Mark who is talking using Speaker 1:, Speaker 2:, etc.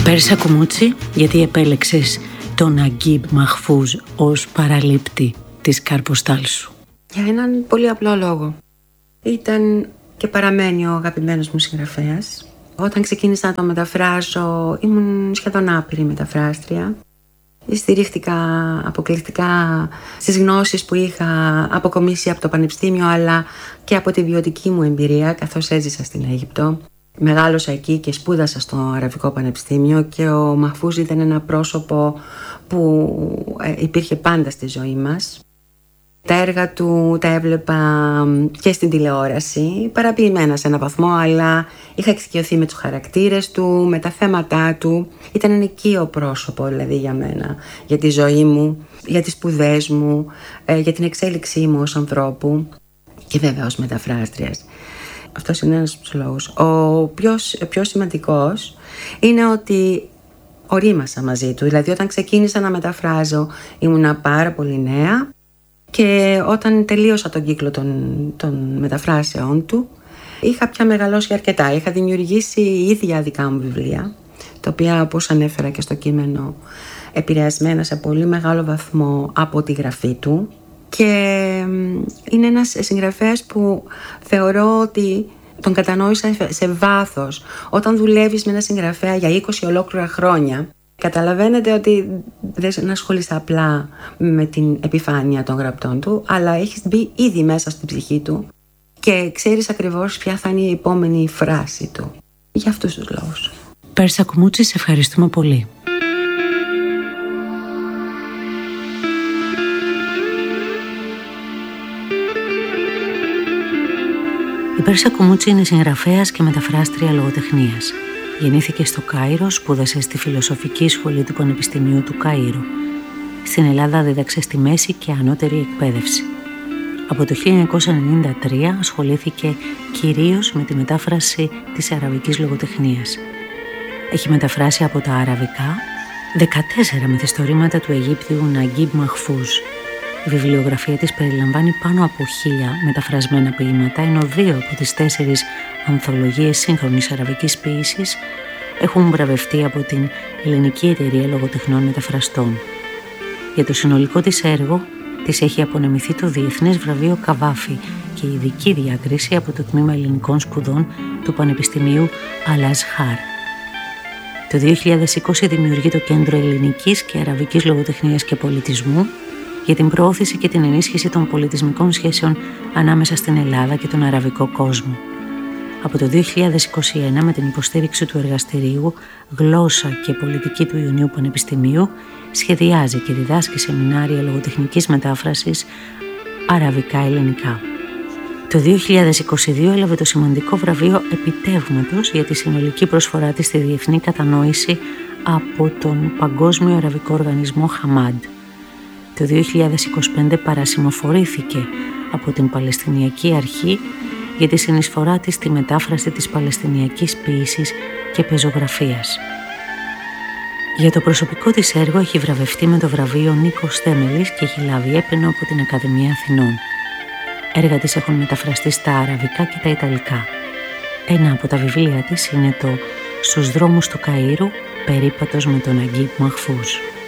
Speaker 1: Πέρσα Κουμούτσι, γιατί επέλεξες τον Ναγκίμπ Μαχφούζ ως παραλήπτη της καρποστάλ σου?
Speaker 2: Για έναν πολύ απλό λόγο. Ήταν και παραμένει ο αγαπημένος μου συγγραφέας. Όταν ξεκίνησα να το μεταφράζω, ήμουν σχεδόν άπειρη μεταφράστρια. Στηρίχτηκα αποκλειστικά στις γνώσεις που είχα αποκομίσει από το πανεπιστήμιο, αλλά και από τη βιωτική μου εμπειρία, καθώς έζησα στην Αίγυπτο. Μεγάλωσα εκεί και σπούδασα στο Αραβικό Πανεπιστήμιο και ο Μαχφούζ ήταν ένα πρόσωπο που υπήρχε πάντα στη ζωή μας. Τα έργα του τα έβλεπα και στην τηλεόραση, παραποιημένα σε έναν βαθμό, αλλά είχα εξοικειωθεί με τους χαρακτήρες του, με τα θέματα του. Ήταν ένα οικείο πρόσωπο δηλαδή για μένα, για τη ζωή μου, για τις σπουδές μου, για την εξέλιξή μου ως ανθρώπου και βέβαια ως μεταφράστριας. Αυτός είναι ένας από τους λόγους. Ο πιο σημαντικός είναι ότι ορίμασα μαζί του. Δηλαδή όταν ξεκίνησα να μεταφράζω ήμουνα πάρα πολύ νέα και όταν τελείωσα τον κύκλο των μεταφράσεών του είχα πια μεγαλώσει αρκετά. Είχα δημιουργήσει ίδια δικά μου βιβλία, τα οποία, όπως ανέφερα και στο κείμενο, επηρεασμένα σε πολύ μεγάλο βαθμό από τη γραφή του. Και είναι ένας συγγραφέας που θεωρώ ότι τον κατανόησα σε βάθος. Όταν δουλεύεις με ένα συγγραφέα για 20 ολόκληρα χρόνια, καταλαβαίνετε ότι δεν ασχολείσαι απλά με την επιφάνεια των γραπτών του, αλλά έχεις μπει ήδη μέσα στην ψυχή του και ξέρεις ακριβώς ποια θα είναι η επόμενη φράση του. Για αυτούς τους λόγους.
Speaker 1: Πέρσα Κουμούτσι, σε ευχαριστούμε πολύ. Η Πέρσα Κουμούτσι είναι συγγραφέας και μεταφράστρια λογοτεχνίας. Γεννήθηκε στο Κάιρο, σπούδασε στη Φιλοσοφική Σχολή του Πανεπιστημίου του Καΐρου. Στην Ελλάδα δίδαξε στη μέση και ανώτερη εκπαίδευση. Από το 1993 ασχολήθηκε κυρίως με τη μετάφραση της αραβικής λογοτεχνίας. Έχει μεταφράσει από τα αραβικά 14 μυθιστορήματα του Αιγύπτιου Ναγκίμπ Μαχφούζ. Η βιβλιογραφία της περιλαμβάνει πάνω από 1000 μεταφρασμένα ποίηματα, ενώ 2 από τις 4 ανθολογίες σύγχρονης αραβικής ποίησης έχουν βραβευτεί από την Ελληνική Εταιρεία Λογοτεχνών Μεταφραστών. Για το συνολικό της έργο της έχει απονεμηθεί το Διεθνές Βραβείο Καβάφη και ειδική διάκριση από το Τμήμα Ελληνικών Σπουδών του Πανεπιστημίου Αλ-Ασχάρ. Το 2020 δημιουργεί το Κέντρο Ελληνικής και Αραβικής Λογοτεχνίας και Πολιτισμού για την προώθηση και την ενίσχυση των πολιτισμικών σχέσεων ανάμεσα στην Ελλάδα και τον αραβικό κόσμο. Από το 2021, με την υποστήριξη του εργαστηρίου Γλώσσα και Πολιτική του Ιουνίου Πανεπιστημίου, σχεδιάζει και διδάσκει σεμινάρια λογοτεχνικής μετάφρασης αραβικά-ελληνικά. Το 2022 έλαβε το σημαντικό βραβείο Επιτεύγματος για τη συνολική προσφορά της στη διεθνή κατανόηση από τον Παγκόσμιο Αραβικό Οργανισμό Χαμάντ. Το 2025 παρασημοφορήθηκε από την Παλαιστινιακή Αρχή για τη συνεισφορά της στη μετάφραση της Παλαιστινιακής ποίησης και πεζογραφίας. Για το προσωπικό της έργο έχει βραβευτεί με το βραβείο Νίκος Θέμελης και έχει λάβει έπαινο από την Ακαδημία Αθηνών. Έργα της έχουν μεταφραστεί στα αραβικά και τα ιταλικά. Ένα από τα βιβλία της είναι το «Στους δρόμους του Καΐρου, περίπατος με τον Ναγκίμπ Μαχφούζ».